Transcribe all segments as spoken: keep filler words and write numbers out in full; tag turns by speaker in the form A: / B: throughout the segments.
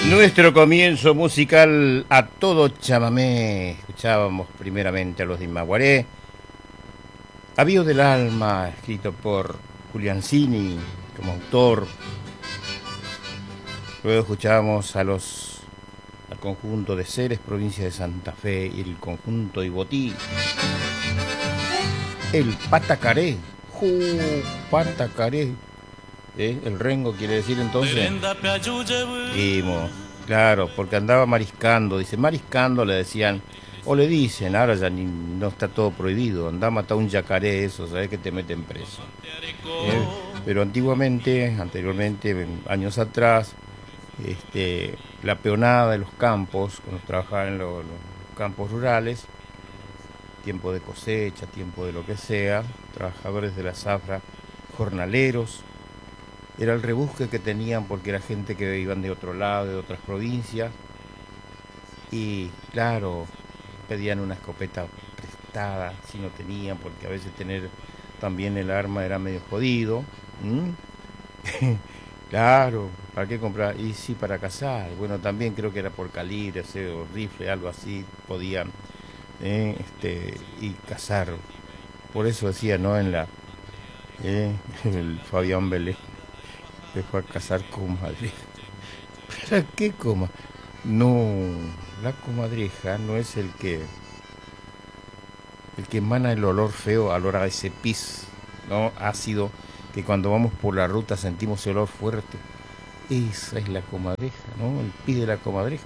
A: Nuestro comienzo musical a todo chamamé. Escuchábamos primeramente a los de Imaguaré, Avío del Alma, escrito por Julián Cini como autor. Luego escuchábamos a los al conjunto de Ceres, provincia de Santa Fe, y el conjunto Ibotí. El Patacaré, ¡Ju! Patacaré. ¿Eh? El rengo quiere decir entonces. Y, claro, porque andaba mariscando, dice, mariscando le decían, o le dicen, ahora ya ni, no está todo prohibido, anda a matar un yacaré, eso, sabes que te meten preso. ¿Eh? Pero antiguamente, anteriormente, años atrás, este, la peonada de los campos, cuando trabajaban en los, los campos rurales, tiempo de cosecha, tiempo de lo que sea, trabajadores de la zafra, jornaleros, era el rebusque que tenían porque era gente que iban de otro lado, de otras provincias, y claro, pedían una escopeta prestada si no tenían, porque a veces tener también el arma era medio jodido. Claro, ¿para qué comprar? Y sí, para cazar. Bueno, también creo que era por calibre, o rifle, algo así, podían eh, este, y cazar. Por eso decía, ¿no? En la eh, el Fabián Vélez dejó a cazar comadreja. ¿Para qué coma? No, la comadreja no es el que el que emana el olor feo, olor a ese pis, ¿no? Ácido, que cuando vamos por la ruta sentimos el olor fuerte. Esa es la comadreja, ¿no? El pis de la comadreja.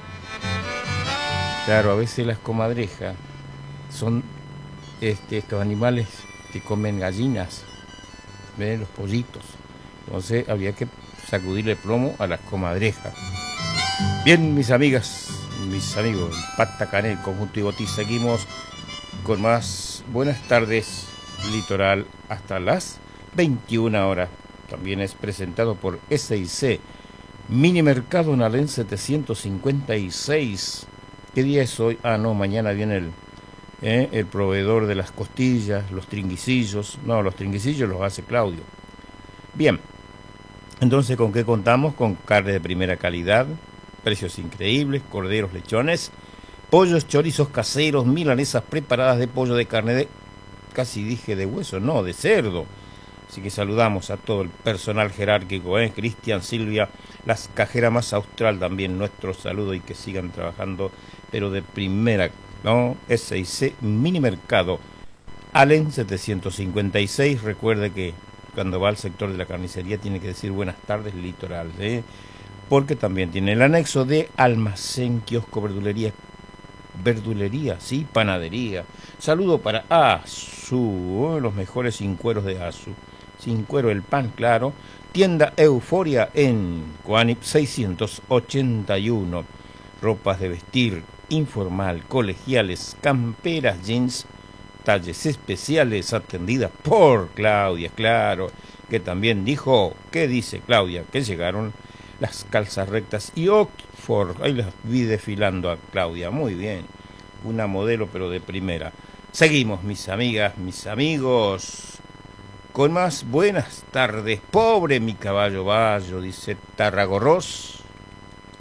A: Claro, a veces las comadrejas son este, estos animales que comen gallinas, ¿ven? Los pollitos. Entonces había que sacudirle plomo a las comadrejas. Bien, mis amigas, mis amigos, Patacaré, el conjunto Ibotí, seguimos con más Buenas Tardes Litoral hasta las veintiuna horas. También es presentado por S I C Mini Mercado Nalén setecientos cincuenta y seis. ¿Qué día es hoy? Ah, no, mañana viene el, eh, el proveedor de las costillas, los tringuicillos. No, los tringuicillos los hace Claudio. Bien, entonces, ¿con qué contamos? Con carne de primera calidad, precios increíbles, corderos, lechones, pollos, chorizos caseros, milanesas preparadas de pollo, de carne de, casi dije de hueso, no, de cerdo. Así que saludamos a todo el personal jerárquico, ¿eh? Cristian, Silvia, las cajeras más austral también, nuestro saludo, y que sigan trabajando, pero de primera, ¿no? S I C Mini Mercado, Allen setecientos cincuenta y seis, recuerde que cuando va al sector de la carnicería tiene que decir buenas tardes Litoral, ¿eh? Porque también tiene el anexo de almacén, kiosco, verdulería, verdulería, sí, panadería. Saludo para Azu, los mejores sin cueros de Azu. Sin cuero el pan, claro. Tienda Euforia en Coanip seiscientos ochenta y uno. Ropas de vestir informal, colegiales, camperas, jeans, talles especiales atendidas por Claudia, claro, que también dijo, ¿qué dice Claudia? Que llegaron las calzas rectas y Oxford, ahí las vi desfilando a Claudia, muy bien, una modelo pero de primera. Seguimos, mis amigas, mis amigos, con más Buenas Tardes. Pobre mi caballo bayo, dice Tarragorros.